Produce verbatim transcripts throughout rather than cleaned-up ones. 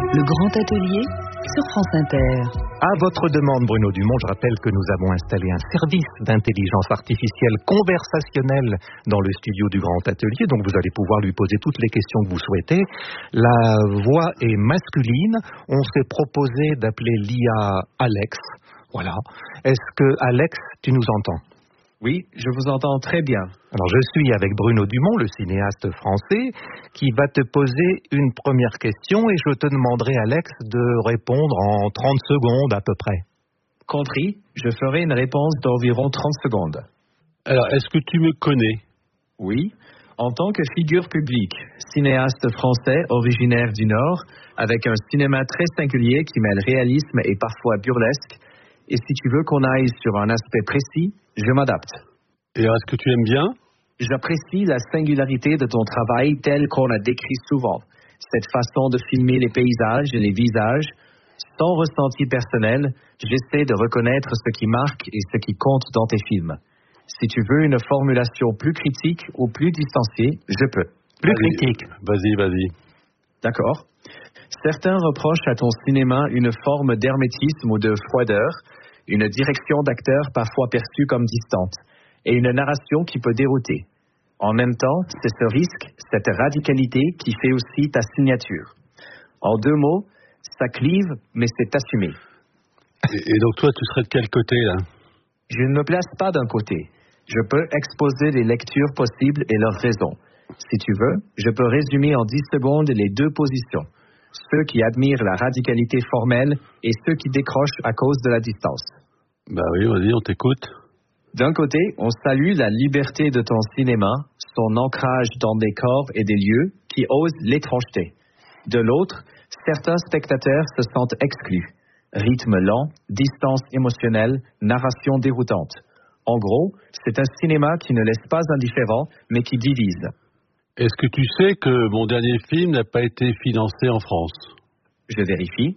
Le grand atelier sur France Inter. À votre demande, Bruno Dumont, je rappelle que nous avons installé un service d'intelligence artificielle conversationnelle dans le studio du Grand Atelier, donc vous allez pouvoir lui poser toutes les questions que vous souhaitez. La voix est masculine, on s'est proposé d'appeler l'I A Alex. Voilà. Est-ce que, Alex, tu nous entends ? Oui, je vous entends très bien. Alors, je suis avec Bruno Dumont, le cinéaste français, qui va te poser une première question et je te demanderai, Alex, de répondre en trente secondes à peu près. Compris, je ferai une réponse d'environ trente secondes. Alors, est-ce que tu me connais ? Oui, en tant que figure publique, cinéaste français originaire du Nord, avec un cinéma très singulier qui mêle réalisme et parfois burlesque. Et si tu veux qu'on aille sur un aspect précis, je m'adapte. Et est-ce que tu aimes bien ? J'apprécie la singularité de ton travail tel qu'on la décrit souvent. Cette façon de filmer les paysages et les visages, sans ressenti personnel, j'essaie de reconnaître ce qui marque et ce qui compte dans tes films. Si tu veux une formulation plus critique ou plus distanciée, je peux. Plus vas-y, critique. Vas-y, vas-y. D'accord. Certains reprochent à ton cinéma une forme d'hermétisme ou de froideur, une direction d'acteur parfois perçue comme distante, et une narration qui peut dérouter. En même temps, c'est ce risque, cette radicalité qui fait aussi ta signature. En deux mots, ça clive, mais c'est assumé. Et, et donc toi, tu serais de quel côté, là ? Je ne me place pas d'un côté. Je peux exposer les lectures possibles et leurs raisons. Si tu veux, je peux résumer en dix secondes les deux positions. Ceux qui admirent la radicalité formelle et ceux qui décrochent à cause de la distance. Bah oui, vas-y, on t'écoute. D'un côté, on salue la liberté de ton cinéma, son ancrage dans des corps et des lieux qui osent l'étrangeté. De l'autre, certains spectateurs se sentent exclus. Rythme lent, distance émotionnelle, narration déroutante. En gros, c'est un cinéma qui ne laisse pas indifférent, mais qui divise. Est-ce que tu sais que mon dernier film n'a pas été financé en France ? Je vérifie.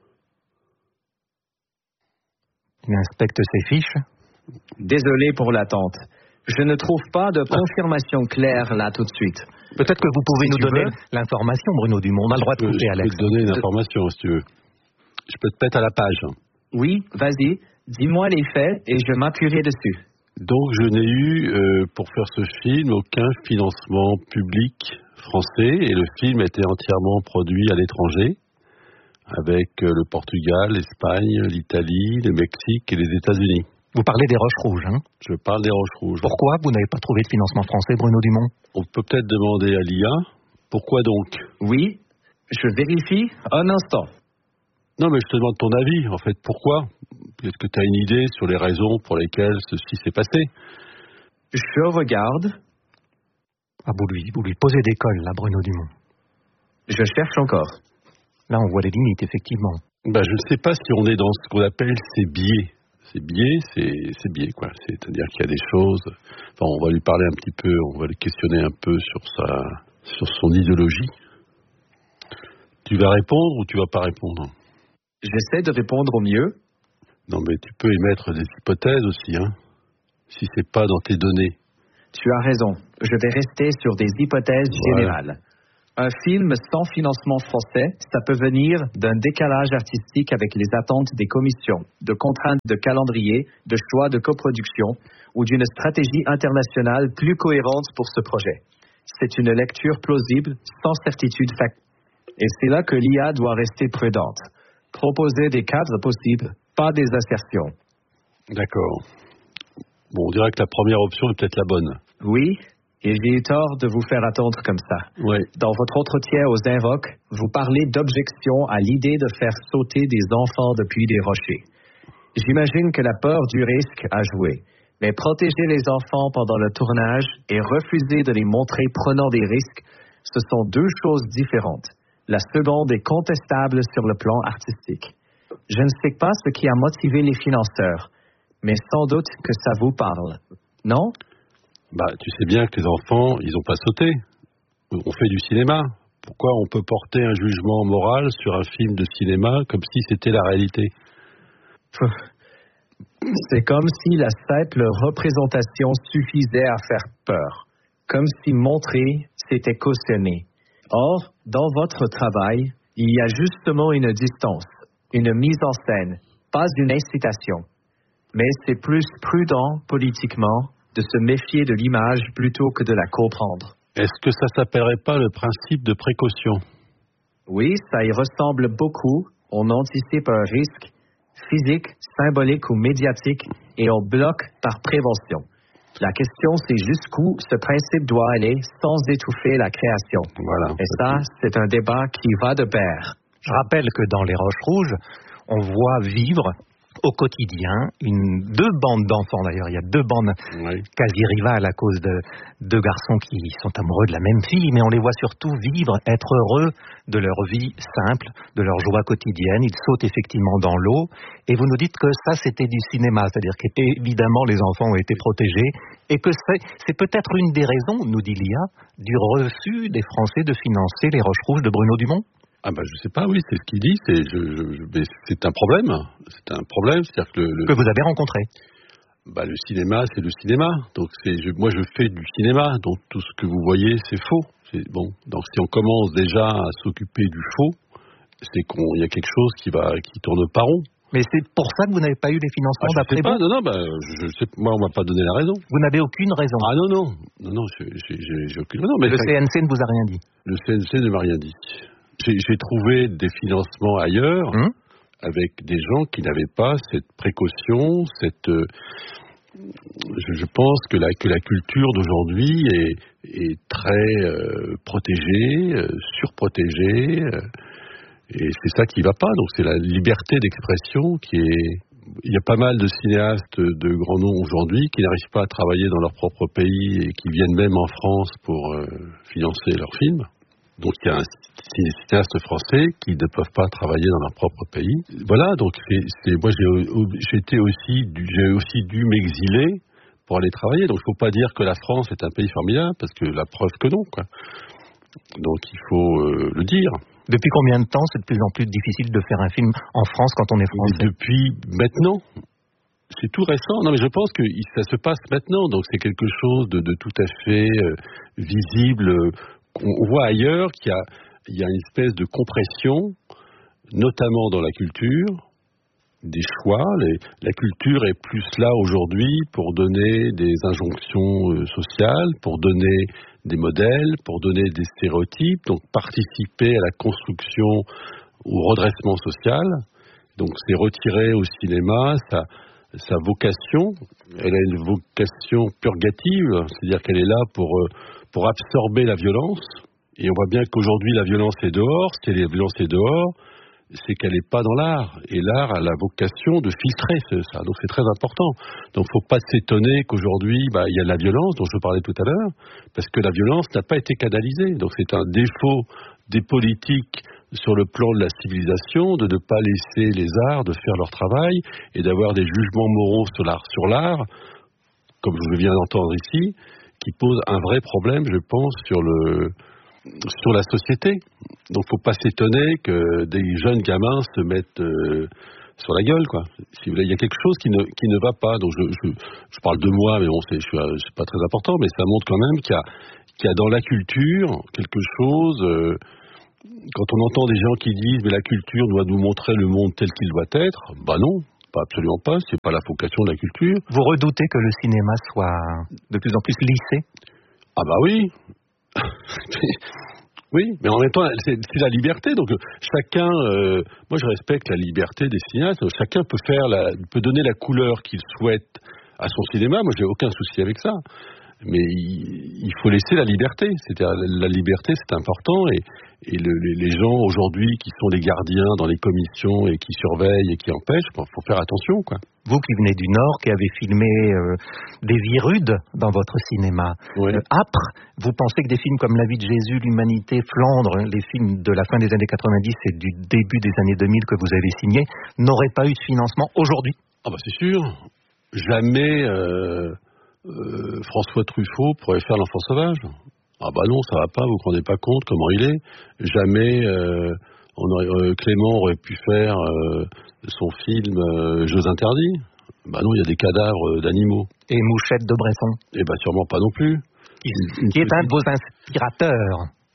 Il inspecte ses fiches. Désolé pour l'attente. Je ne trouve pas de confirmation claire là tout de suite. Peut-être que vous pouvez si nous donner veux, l'information, Bruno Dumont. On a le droit de couper, je Alex. Je peux te donner une information, si tu veux. Je peux te mettre à la page. Oui, vas-y. Dis-moi les faits et je m'appuierai dessus. Donc, je n'ai eu, euh, pour faire ce film, aucun financement public français. Et le film a été entièrement produit à l'étranger, avec euh, le Portugal, l'Espagne, l'Italie, le Mexique et les États-Unis. Vous parlez des Roches Rouges, hein ? Je parle des Roches Rouges. Pourquoi vous n'avez pas trouvé de financement français, Bruno Dumont ? On peut peut-être demander à l'I A. Pourquoi donc ? Oui, je vérifie un instant. Non, mais je te demande ton avis, en fait. Pourquoi ? Est-ce que tu as une idée sur les raisons pour lesquelles ceci s'est passé ? Je regarde. Ah, vous lui, vous lui posez des cols, là, Bruno Dumont. Je cherche encore. Là, on voit les limites, effectivement. Ben, je ne sais pas si on est dans ce qu'on appelle ces biais. Ces biais, c'est, c'est biais, quoi. C'est-à-dire qu'il y a des choses... Enfin, on va lui parler un petit peu, on va le questionner un peu sur sa, sur son idéologie. Tu vas répondre ou tu vas pas répondre ? J'essaie de répondre au mieux. Non, mais tu peux émettre des hypothèses aussi, hein, si c'est pas dans tes données. Tu as raison. Je vais rester sur des hypothèses Voilà. générales. Un film sans financement français, ça peut venir d'un décalage artistique avec les attentes des commissions, de contraintes de calendrier, de choix de coproduction ou d'une stratégie internationale plus cohérente pour ce projet. C'est une lecture plausible, sans certitude factuelle. Et c'est là que l'I A doit rester prudente. Proposer des cadres possibles, pas des assertions. D'accord. Bon, on dirait que la première option est peut-être la bonne. Oui, et j'ai eu tort de vous faire attendre comme ça. Oui. Dans votre entretien aux Inrocks, vous parlez d'objection à l'idée de faire sauter des enfants depuis des rochers. J'imagine que la peur du risque a joué. Mais protéger les enfants pendant le tournage et refuser de les montrer prenant des risques, ce sont deux choses différentes. La seconde est contestable sur le plan artistique. Je ne sais pas ce qui a motivé les financeurs, mais sans doute que ça vous parle. Non ? Bah, tu sais bien que les enfants, ils n'ont pas sauté. On fait du cinéma. Pourquoi on peut porter un jugement moral sur un film de cinéma comme si c'était la réalité ? C'est comme si la simple représentation suffisait à faire peur. Comme si montrer, c'était cautionner. Or, dans votre travail, Il y a justement une distance, une mise en scène, pas une incitation. Mais c'est plus prudent politiquement de se méfier de l'image plutôt que de la comprendre. Est-ce que ça s'appellerait pas le principe de précaution? Oui, ça y ressemble beaucoup. On anticipe un risque physique, symbolique ou médiatique et on bloque par prévention. La question, c'est jusqu'où ce principe doit aller sans étouffer la création. Voilà. Et ça, c'est un débat qui va de pair. Je rappelle que dans Les Roches Rouges, on voit vivre au quotidien une, deux bandes d'enfants d'ailleurs. Il y a deux bandes oui. quasi rivales à cause de deux garçons qui sont amoureux de la même fille, mais on les voit surtout vivre, être heureux de leur vie simple, de leur joie quotidienne. Ils sautent effectivement dans l'eau. Et vous nous dites que ça, c'était du cinéma, c'est-à-dire qu'évidemment, les enfants ont été protégés et que c'est, c'est peut-être une des raisons, nous dit Lia, du refus des Français de financer Les Roches Rouges de Bruno Dumont. Ah ben je sais pas, oui, c'est ce qu'il dit, c'est, je, je, c'est un problème, c'est un problème, c'est-à-dire que le, le, que vous avez rencontré. Bah le cinéma, c'est le cinéma, donc c'est, je, moi je fais du cinéma, donc tout ce que vous voyez, c'est faux. C'est, bon, donc si on commence déjà à s'occuper du faux, c'est qu'il y a quelque chose qui va, qui tourne pas rond. Mais c'est pour ça que vous n'avez pas eu les financements ah, d'après pas, vous. Non, non, bah, je, je sais, moi on m'a pas donné la raison. Vous n'avez aucune raison. Ah non, non, non, non, j'ai, j'ai, j'ai aucune raison. Mais le C N C ne vous a rien dit. Le C N C ne m'a rien dit. J'ai, j'ai trouvé des financements ailleurs mmh. avec des gens qui n'avaient pas cette précaution, cette. Euh, je, je pense que la, que la culture d'aujourd'hui est, est très euh, protégée, euh, surprotégée, euh, et c'est ça qui ne va pas. Donc c'est la liberté d'expression qui est. Il y a pas mal de cinéastes de grand nom aujourd'hui qui n'arrivent pas à travailler dans leur propre pays et qui viennent même en France pour euh, financer leurs films. Donc il y a un cinéastes français qui ne peuvent pas travailler dans leur propre pays. Voilà, donc c'est, c'est, moi j'ai, j'ai, été aussi, j'ai aussi dû m'exiler pour aller travailler. Donc il ne faut pas dire que la France est un pays formidable, parce que la preuve que non, quoi. Donc il faut euh, le dire. Depuis combien de temps c'est de plus en plus difficile de faire un film en France quand on est français? Depuis maintenant. C'est tout récent. Non, mais je pense que ça se passe maintenant. Donc c'est quelque chose de, de tout à fait euh, visible. On voit ailleurs qu'il y a, il y a une espèce de compression, notamment dans la culture, des choix. Les, la culture est plus là aujourd'hui pour donner des injonctions euh, sociales, pour donner des modèles, pour donner des stéréotypes, donc participer à la construction, au redressement social. Donc c'est retirer au cinéma sa, sa vocation. Elle a une vocation purgative, c'est-à-dire qu'elle est là pour... Euh, pour absorber la violence, et on voit bien qu'aujourd'hui la violence est dehors. Si la violence est dehors, c'est qu'elle n'est pas dans l'art, et l'art a la vocation de filtrer ça, donc c'est très important. Donc il ne faut pas s'étonner qu'aujourd'hui bah, il y a de la violence dont je parlais tout à l'heure, parce que la violence n'a pas été canalisée, donc c'est un défaut des politiques sur le plan de la civilisation, de ne pas laisser les arts de faire leur travail, et d'avoir des jugements moraux sur l'art, sur l'art, comme je viens d'entendre ici, qui pose un vrai problème, je pense, sur le sur la société. Donc, faut pas s'étonner que des jeunes gamins se mettent euh, sur la gueule, quoi. Si vous voulez, il y a quelque chose qui ne qui ne va pas. Donc, je je, je parle de moi, mais bon, c'est je suis, c'est pas très important, mais ça montre quand même qu'il y a qu'il y a dans la culture quelque chose. Euh, quand on entend des gens qui disent, mais la culture doit nous montrer le monde tel qu'il doit être, bah non. Pas absolument pas, c'est pas la vocation de la culture. Vous redoutez que le cinéma soit de plus en plus lissé? Ah bah oui. Oui, mais en même temps, c'est, c'est la liberté. Donc chacun, euh, moi je respecte la liberté des cinéastes. Chacun peut faire, la, peut donner la couleur qu'il souhaite à son cinéma. Moi j'ai aucun souci avec ça. Mais il, il faut laisser la liberté. C'est-à-dire la liberté, c'est important. Et, et le, les, les gens aujourd'hui qui sont les gardiens dans les commissions et qui surveillent et qui empêchent, il faut faire attention, quoi. Vous qui venez du Nord, qui avez filmé euh, des vies rudes dans votre cinéma, oui. euh, âpre, vous pensez que des films comme La vie de Jésus, L'Humanité, Flandre, les films de la fin des années quatre-vingt-dix et du début des années deux mille que vous avez signés, n'auraient pas eu de financement aujourd'hui? Ah bah c'est sûr. Jamais euh, euh, François Truffaut pourrait faire L'Enfant sauvage. Ah bah non, ça va pas, vous vous rendez pas compte comment il est. Jamais euh, on aurait, euh, Clément aurait pu faire euh, son film euh, Jeux interdits. Bah non, il y a des cadavres d'animaux. Et Mouchette de Bresson? Eh bah sûrement pas non plus. Qui, qui est un de vos inspirateurs.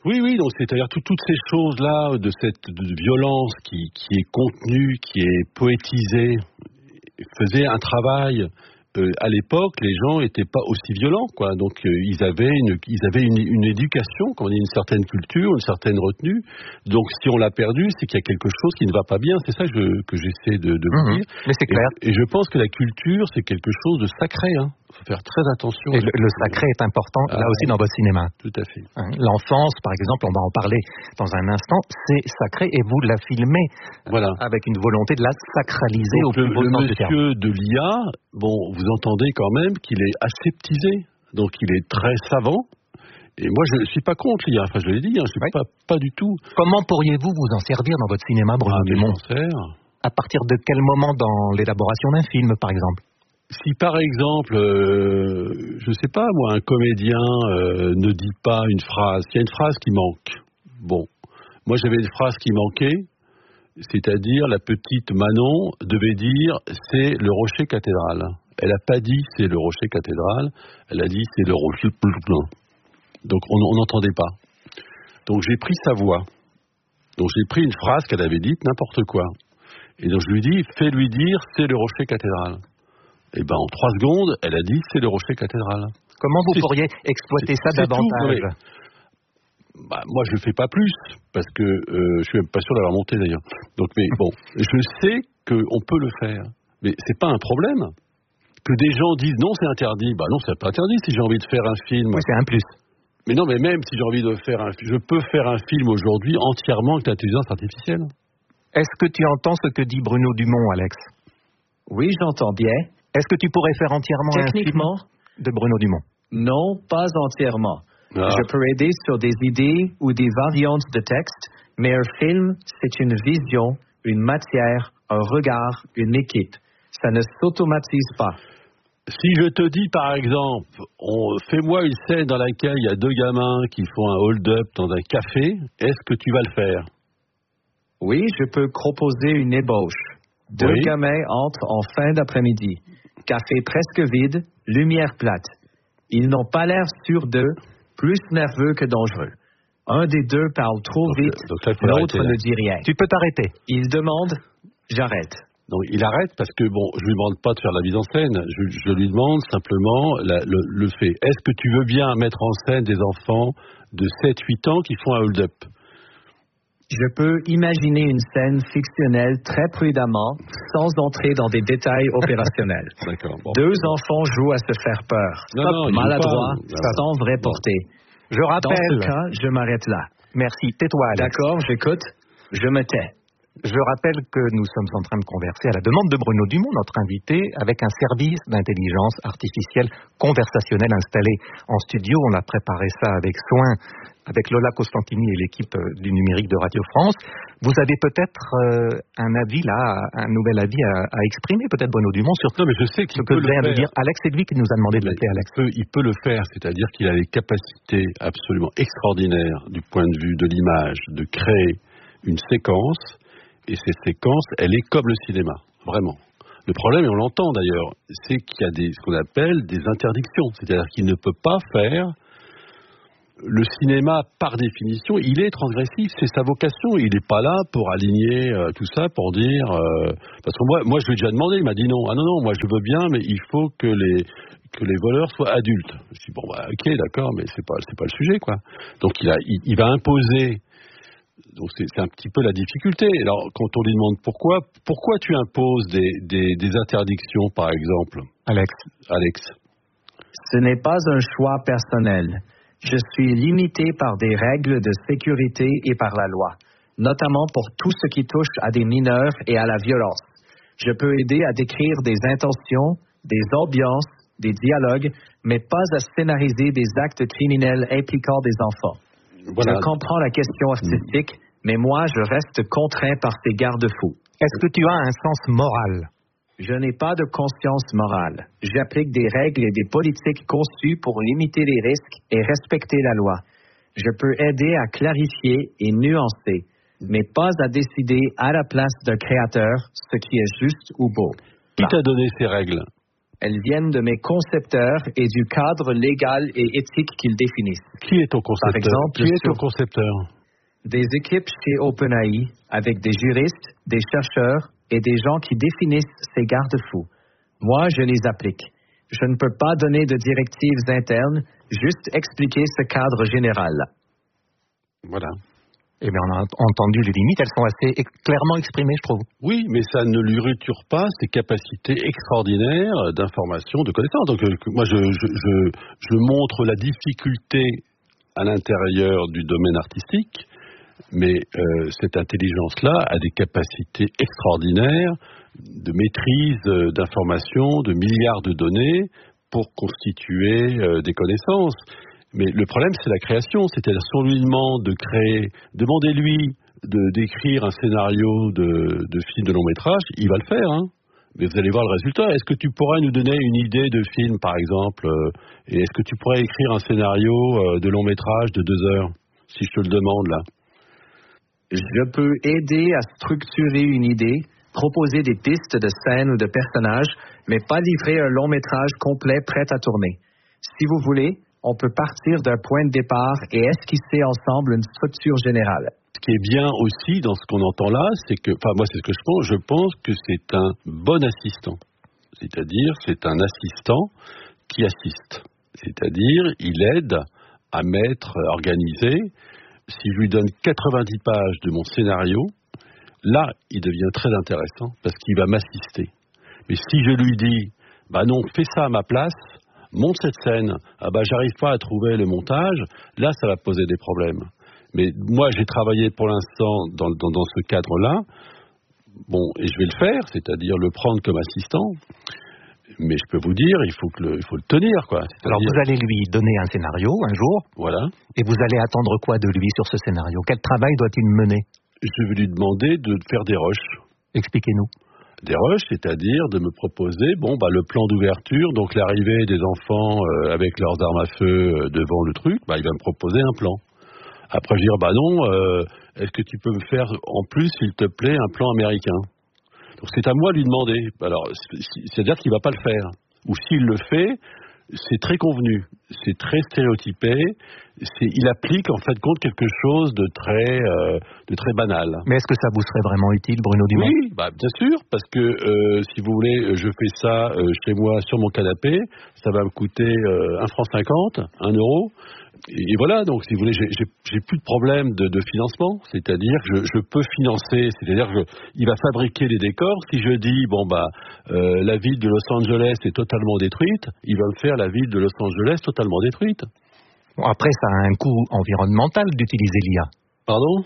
Oui, oui, donc c'est-à-dire tout, toutes ces choses-là, de cette de violence qui, qui est contenue, qui est poétisée, faisaient un travail. Euh, à l'époque, les gens n'étaient pas aussi violents, quoi. Donc euh, ils avaient une, ils avaient une, une éducation, comme on dit, une certaine culture, une certaine retenue. Donc si on l'a perdu, c'est qu'il y a quelque chose qui ne va pas bien. C'est ça que, je, que j'essaie de, de vous Mmh, dire. mais c'est clair. Et, et je pense que la culture, c'est quelque chose de sacré. Hein. Faut faire très attention. Et le, le sacré est important, Ah, là aussi, dans votre cinéma. Tout à fait. Hein, l'enfance, par exemple, on va en parler dans un instant, c'est sacré et vous la filmez Voilà. avec une volonté de la sacraliser Donc, au plus le, beau le sens du terme. monsieur de l'I A, bon, vous entendez quand même qu'il est aseptisé, donc il est très savant. Et moi, je ne suis pas contre l'I A, enfin je l'ai dit, hein, je ne suis Oui. pas, pas du tout. Comment pourriez-vous vous en servir dans votre cinéma, Bruno Ah, mais Dumont? j'en sers. À partir de quel moment dans l'élaboration d'un film, par exemple? Si par exemple, euh, je ne sais pas moi, un comédien euh, ne dit pas une phrase, il y a une phrase qui manque. Bon, moi j'avais une phrase qui manquait, c'est-à-dire la petite Manon devait dire c'est le rocher cathédral. Elle n'a pas dit c'est le rocher cathédral, elle a dit c'est le rocher plein. Donc on n'entendait pas. Donc j'ai pris sa voix. Donc j'ai pris une phrase qu'elle avait dite, n'importe quoi. Et donc je lui dis, fais-lui dire c'est le rocher cathédral. Et ben en trois secondes, elle a dit c'est le rocher cathédral. Comment vous C'est- pourriez exploiter ça c'est tout, davantage? non, mais- Bah, moi, je ne fais pas plus, parce que euh, je suis même pas sûr d'avoir monté d'ailleurs. Donc, mais bon, je sais qu'on peut le faire. Mais c'est pas un problème. Que des gens disent non, c'est interdit. Bah non, c'est pas interdit si j'ai envie de faire un film. Oui, c'est un plus. Mais non, mais même si j'ai envie de faire un film, je peux faire un film aujourd'hui entièrement avec l'intelligence artificielle. Est-ce que tu entends ce que dit Bruno Dumont, Alex? Oui, j'entends bien. Est-ce que tu pourrais faire entièrement un film Techniquement, de Bruno Dumont? non, pas entièrement. Ah. Je peux aider sur des idées ou des variantes de texte, mais un film, c'est une vision, une matière, un regard, une équipe. Ça ne s'automatise pas. Si je te dis par exemple, on, fais-moi une scène dans laquelle il y a deux gamins qui font un hold-up dans un café, est-ce que tu vas le faire? Oui, je peux proposer une ébauche. Deux Oui. gamins entrent en fin d'après-midi. Café presque vide, lumière plate. Ils n'ont pas l'air sûrs d'eux, plus nerveux que dangereux. Un des deux parle trop Donc, vite, donc là, il faut l'autre l'arrêter, là. ne dit rien. Tu peux t'arrêter. Il demande, j'arrête. Donc il arrête parce que bon, je lui demande pas de faire la mise en scène, je, je lui demande simplement la- le, le fait. Est-ce que tu veux bien mettre en scène des enfants de sept huit ans qui font un hold-up? Je peux imaginer une scène fictionnelle très prudemment, sans entrer dans des détails opérationnels. D'accord. Bon. Deux enfants jouent à se faire peur. Non, Stop, non, ils jouent maladroit, pas. sans vraie Bon. portée. Je Dans rappelle. ce cas, je m'arrête là. Merci. Tais-toi, Alex. D'accord, j'écoute, je me tais. Je rappelle que nous sommes en train de converser à la demande de Bruno Dumont, notre invité, avec un service d'intelligence artificielle conversationnelle installé en studio. On a préparé ça avec soin, avec Lola Costantini et l'équipe du numérique de Radio France. Vous avez peut-être euh, un avis là, un nouvel avis à, à exprimer, peut-être Bruno Dumont, sur Non, mais je sais ce qu'il que peut le vient de faire. dire Alex. C'est lui qui nous a demandé de l'appeler Alex. Il peut, il peut le faire, c'est-à-dire qu'il a les capacités absolument extraordinaires du point de vue de l'image, de créer une séquence. Et cette séquence, elle est comme le cinéma, vraiment. Le problème, et on l'entend d'ailleurs, c'est qu'il y a des, ce qu'on appelle des interdictions. C'est-à-dire qu'il ne peut pas faire... Le cinéma, par définition, il est transgressif, c'est sa vocation. Il n'est pas là pour aligner euh, tout ça, pour dire... Euh, parce que moi, moi, je lui ai déjà demandé, il m'a dit non. Ah non, non, moi je veux bien, mais il faut que les, que les voleurs soient adultes. Je dis bon, bah, ok, d'accord, mais c'est pas, c'est pas le sujet, quoi. Donc il, a, il, il va imposer... Donc c'est, c'est un petit peu la difficulté. Alors quand on lui demande pourquoi, pourquoi tu imposes des, des, des interdictions, par exemple, Alex. Alex? Ce n'est pas un choix personnel. Je suis limité par des règles de sécurité et par la loi, notamment pour tout ce qui touche à des mineurs et à la violence. Je peux aider à décrire des intentions, des ambiances, des dialogues, mais pas à scénariser des actes criminels impliquant des enfants. Voilà. Je comprends la question artistique, mais moi, je reste contraint par ces garde-fous. Est-ce que tu as un sens moral? Je n'ai pas de conscience morale. J'applique des règles et des politiques conçues pour limiter les risques et respecter la loi. Je peux aider à clarifier et nuancer, mais pas à décider à la place d'un créateur ce qui est juste ou beau. Qui t'a donné ces règles? Elles viennent de mes concepteurs et du cadre légal et éthique qu'ils définissent. Qui est ton concepteur? Par exemple, qui est ton concepteur? Des équipes chez OpenAI avec des juristes, des chercheurs et des gens qui définissent ces garde-fous. Moi, je les applique. Je ne peux pas donner de directives internes, juste expliquer ce cadre général. Voilà. Eh bien, on a entendu les limites, elles sont assez clairement exprimées, je trouve. Oui, mais ça ne lui rupture pas ses capacités extraordinaires d'information, de connaissance. Donc, euh, moi, je, je, je, je montre la difficulté à l'intérieur du domaine artistique, mais euh, cette intelligence-là a des capacités extraordinaires de maîtrise euh, d'informations, de milliards de données pour constituer euh, des connaissances. Mais le problème, c'est la création. C'est-à-dire, si on lui demande de créer, demandez-lui de, d'écrire un scénario de, de film de long métrage, il va le faire, hein. Mais vous allez voir le résultat. Est-ce que tu pourrais nous donner une idée de film, par exemple, euh, et est-ce que tu pourrais écrire un scénario euh, de long métrage de deux heures, si je te le demande, là? Je peux aider à structurer une idée, proposer des pistes de scènes ou de personnages, mais pas livrer un long métrage complet prêt à tourner. Si vous voulez, on peut partir d'un point de départ et esquisser ensemble une structure générale. Ce qui est bien aussi dans ce qu'on entend là, c'est que, enfin moi c'est ce que je pense, je pense que c'est un bon assistant. C'est-à-dire, c'est un assistant qui assiste. C'est-à-dire, il aide à mettre, à organiser. Si je lui donne quatre-vingt-dix pages de mon scénario, là, il devient très intéressant parce qu'il va m'assister. Mais si je lui dis, bah non, fais ça à ma place, monte cette scène, ah bah j'arrive pas à trouver le montage, là ça va poser des problèmes. Mais moi j'ai travaillé pour l'instant dans, dans, dans ce cadre-là, bon, et je vais le faire, c'est-à-dire le prendre comme assistant, mais je peux vous dire, il faut, que le, il faut le tenir, quoi. Alors vous allez lui donner un scénario un jour, voilà, et vous allez attendre quoi de lui sur ce scénario? Quel travail doit-il mener? Je vais lui demander de faire des rushs. Expliquez-nous. Des rushs, c'est-à-dire de me proposer, bon, bah, le plan d'ouverture, donc l'arrivée des enfants euh, avec leurs armes à feu euh, devant le truc, bah, il va me proposer un plan. Après, je vais dire, bah non, euh, est-ce que tu peux me faire en plus, s'il te plaît, un plan américain? Donc c'est à moi de lui demander. Alors, c'est-à-dire qu'il ne va pas le faire. Ou s'il le fait, c'est très convenu, c'est très stéréotypé, c'est, il applique en fait compte quelque chose de très, euh, de très banal. Mais est-ce que ça vous serait vraiment utile, Bruno Dumont? Oui, bah, bien sûr, parce que euh, si vous voulez, je fais ça euh, chez moi sur mon canapé, ça va me coûter euh, un franc cinquante, un euro. Et voilà, donc si vous voulez, j'ai, j'ai, j'ai plus de problème de, de financement, c'est-à-dire que je, je peux financer, c'est-à-dire que je, il va fabriquer les décors. Si je dis, bon bah, euh, la ville de Los Angeles est totalement détruite, il va me faire la ville de Los Angeles totalement détruite. Bon, après, ça a un coût environnemental d'utiliser l'I A. Pardon?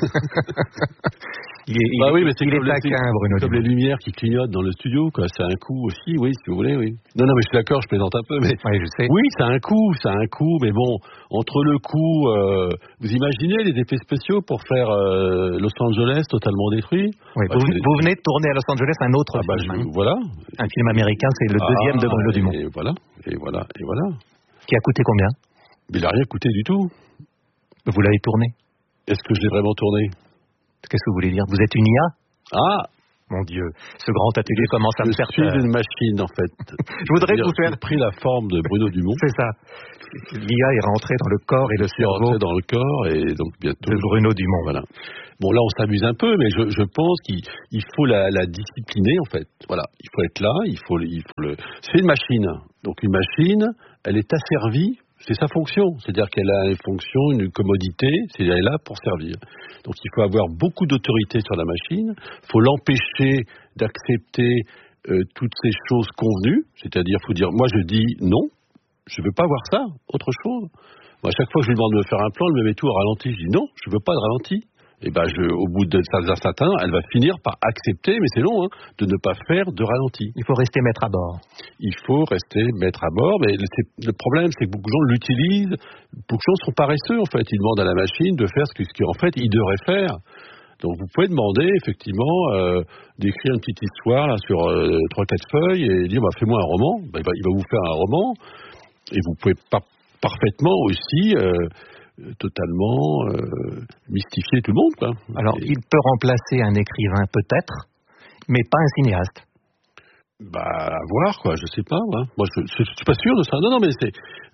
Il est, bah il, oui, mais c'est il comme, est taquin, les, Bruno comme Dumont. les lumières qui clignotent dans le studio, quoi. C'est un coût aussi, oui, si vous voulez, oui. Non, non, mais je suis d'accord, je plaisante un peu, mais oui, je sais. Oui, ça a un coût, ça a un coût, mais bon, entre le coût, euh, vous imaginez les effets spéciaux pour faire euh, Los Angeles totalement détruit? Oui, bah, vous, je... vous venez de tourner à Los Angeles un autre ah, bah, film. je, Hein. Voilà. Un film américain, c'est le ah, deuxième de Bruno Dumont. Et voilà, et voilà, et voilà. Qui a coûté combien? Mais il n'a rien coûté du tout. Vous l'avez tourné? Est-ce que je l'ai vraiment tourné? Qu'est-ce que vous voulez dire? Vous êtes une I A? Ah, mon Dieu, ce grand atelier commence à je me faire suis peur. une machine, en fait. Je voudrais vous faire... J'ai pris la forme de Bruno Dumont. C'est ça. L'I A est rentrée dans le corps et le Je suis cerveau rentré dans le corps et donc bientôt... de Bruno Dumont. Voilà. Bon, là, on s'amuse un peu, mais je, je pense qu'il il faut la, la discipliner, en fait. Voilà, il faut être là, il faut, il faut le... C'est une machine. Donc, une machine, elle est asservie. C'est sa fonction, c'est-à-dire qu'elle a une fonction, une commodité, c'est elle est là pour servir. Donc il faut avoir beaucoup d'autorité sur la machine, il faut l'empêcher d'accepter euh, toutes ces choses convenues, c'est-à-dire il faut dire, moi je dis non, je ne veux pas voir ça, autre chose. Moi, à chaque fois que je lui demande de me faire un plan, elle me met tout au ralenti, je dis non, je ne veux pas de ralenti. Et ben, je, au bout de certains satin, elle va finir par accepter, mais c'est long, hein, de ne pas faire de ralenti. Il faut rester maître à bord. Il faut rester maître à bord, mais le problème, c'est que beaucoup de gens l'utilisent. Beaucoup de gens sont paresseux, en fait. Ils demandent à la machine de faire ce qu'en fait, il devrait faire. Donc, vous pouvez demander, effectivement, euh, d'écrire une petite histoire là, sur euh, trois quatre feuilles et dire, bah, fais-moi un roman. Bah, il, va, il va vous faire un roman. Et vous pouvez par- parfaitement aussi... Euh, totalement euh, mystifier tout le monde, quoi. Alors, et... il peut remplacer un écrivain peut-être, mais pas un cinéaste. Bah, à voir, quoi, je sais pas, ouais. Moi, je, je, je suis pas sûr de ça. Non, non, mais c'est,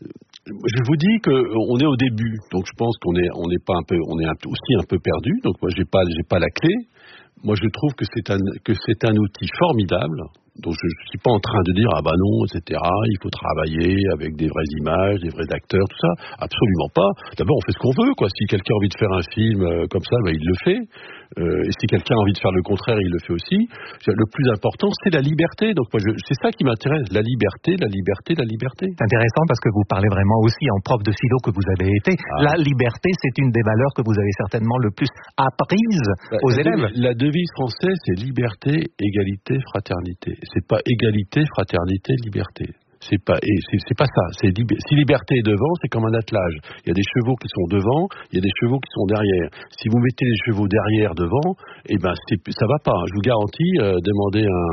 je vous dis que on est au début, donc je pense qu'on est, on n'est pas un peu, on est un, aussi un peu perdu. Donc moi, j'ai pas, j'ai pas la clé. Moi, je trouve que c'est un, que c'est un outil formidable. Donc je ne suis pas en train de dire ah bah non, et cetera. Il faut travailler avec des vraies images, des vrais acteurs, tout ça. Absolument pas. D'abord, on fait ce qu'on veut, quoi. Si quelqu'un a envie de faire un film euh, comme ça, bah, il le fait. Euh, et si quelqu'un a envie de faire le contraire, il le fait aussi. Le plus important, c'est la liberté. Donc moi, je, c'est ça qui m'intéresse. La liberté, la liberté, la liberté. C'est intéressant parce que vous parlez vraiment aussi en prof de philo que vous avez été. Ah. La liberté, c'est une des valeurs que vous avez certainement le plus apprise bah, aux la élèves. Devise, la devise française, c'est liberté, égalité, fraternité. C'est pas égalité, fraternité, liberté. C'est pas, et c'est, c'est pas ça. C'est li- si liberté est devant, c'est comme un attelage. Il y a des chevaux qui sont devant, il y a des chevaux qui sont derrière. Si vous mettez les chevaux derrière devant, eh ben c'est, ça va pas. Je vous garantis, euh, demander un,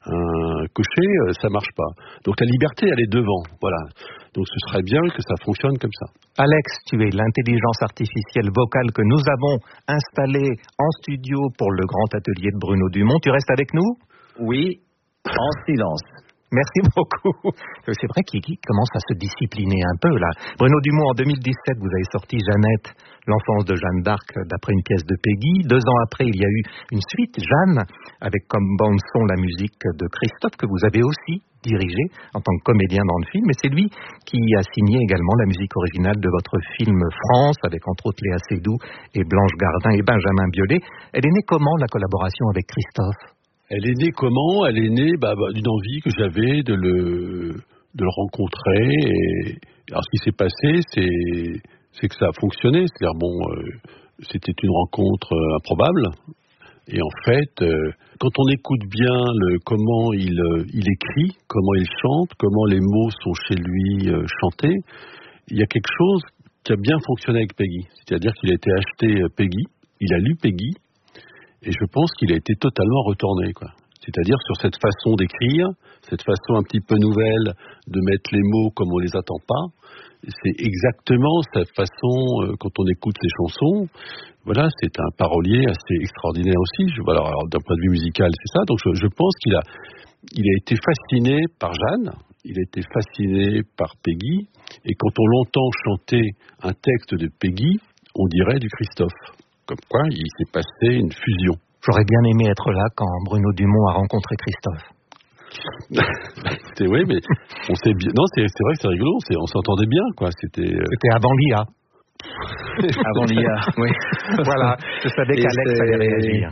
un cocher, euh, ça marche pas. Donc la liberté, elle est devant. Voilà. Donc ce serait bien que ça fonctionne comme ça. Alex, tu es l'intelligence artificielle vocale que nous avons installée en studio pour le grand atelier de Bruno Dumont. Tu restes avec nous ? Oui, en silence. Merci beaucoup. C'est vrai qu'il commence à se discipliner un peu, là. Bruno Dumont, en deux mille dix-sept, vous avez sorti Jeannette, l'enfance de Jeanne d'Arc, d'après une pièce de Peggy. Deux ans après, il y a eu une suite, Jeanne, avec comme bande-son la musique de Christophe, que vous avez aussi dirigé en tant que comédien dans le film. Et c'est lui qui a signé également la musique originale de votre film France, avec entre autres Léa Seydoux et Blanche Gardin et Benjamin Biolay. Elle est née comment, la collaboration avec Christophe ? Elle est née comment ? Elle est née bah, bah, d'une envie que j'avais de le, de le rencontrer. Et alors, ce qui s'est passé, c'est, c'est que ça a fonctionné. C'est-à-dire, bon, euh, c'était une rencontre euh, improbable. Et en fait, euh, quand on écoute bien le, comment il, euh, il écrit, comment il chante, comment les mots sont chez lui euh, chantés, il y a quelque chose qui a bien fonctionné avec Peggy. C'est-à-dire qu'il a été acheté Peggy, il a lu Peggy, et je pense qu'il a été totalement retourné, quoi. C'est-à-dire sur cette façon d'écrire, cette façon un petit peu nouvelle de mettre les mots comme on les attend pas. C'est exactement cette façon, euh, quand on écoute ces chansons, voilà, c'est un parolier assez extraordinaire aussi. Je, alors, alors, d'un point de vue musical, c'est ça. Donc je, je pense qu'il a, il a été fasciné par Jeanne, il a été fasciné par Peggy, et quand on l'entend chanter un texte de Peggy, on dirait du Christophe. Comme quoi, il s'est passé une fusion. J'aurais bien aimé être là quand Bruno Dumont a rencontré Christophe. c'est, oui, mais on sait bien. Non, c'est, c'est vrai que c'est rigolo. C'est, on s'entendait bien, quoi. C'était. Euh... C'était avant l'I A. Avant l'I A, oui. Voilà. Je savais qu'Alex allait réagir.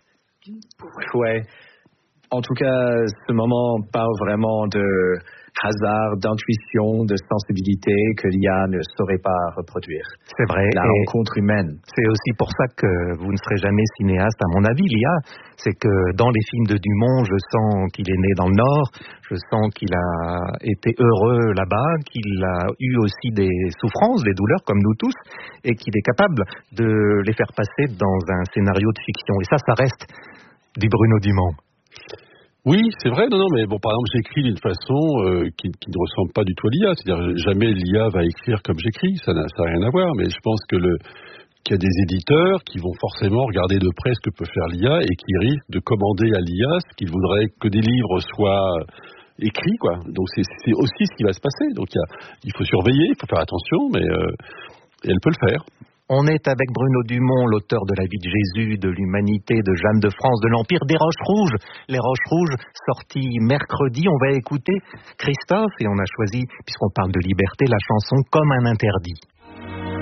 Ouais. En tout cas, ce moment parle vraiment de hasard, d'intuition, de sensibilité que l'I A ne saurait pas reproduire. C'est vrai. La et rencontre humaine. C'est aussi pour ça que vous ne serez jamais cinéaste, à mon avis, l'I A. C'est que dans les films de Dumont, je sens qu'il est né dans le Nord, je sens qu'il a été heureux là-bas, qu'il a eu aussi des souffrances, des douleurs, comme nous tous, et qu'il est capable de les faire passer dans un scénario de fiction. Et ça, ça reste du Bruno Dumont. Oui, c'est vrai, non, non, mais bon, par exemple, j'écris d'une façon euh, qui, qui ne ressemble pas du tout à l'I A. C'est-à-dire, jamais l'I A va écrire comme j'écris, ça n'a, ça n'a rien à voir. Mais je pense que le, qu'il y a des éditeurs qui vont forcément regarder de près ce que peut faire l'I A et qui risquent de commander à l'I A ce qu'ils voudraient que des livres soient écrits, quoi. Donc c'est, c'est aussi ce qui va se passer. Donc il, y a, il faut surveiller, il faut faire attention, mais euh, elle peut le faire. On est avec Bruno Dumont, l'auteur de La vie de Jésus, de l'humanité, de Jeanne de France, de l'Empire, des Roches Rouges. Les Roches Rouges, sorties mercredi. On va écouter Christophe et on a choisi, puisqu'on parle de liberté, la chanson Comme un interdit.